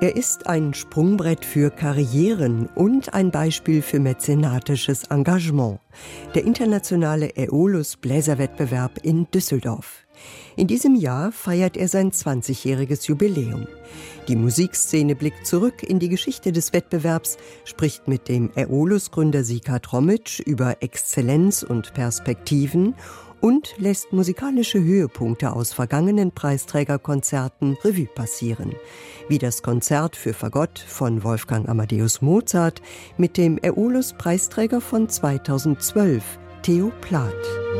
Er ist ein Sprungbrett für Karrieren und ein Beispiel für mäzenatisches Engagement. Der internationale Aeolus Bläserwettbewerb in Düsseldorf. In diesem Jahr feiert er sein 20-jähriges Jubiläum. Die Musikszene blickt zurück in die Geschichte des Wettbewerbs, spricht mit dem Aeolus-Gründer Sika Tromitsch über Exzellenz und Perspektiven und lässt musikalische Höhepunkte aus vergangenen Preisträgerkonzerten Revue passieren. Wie das Konzert für Fagott von Wolfgang Amadeus Mozart mit dem Aeolus-Preisträger von 2012, Theo Plath.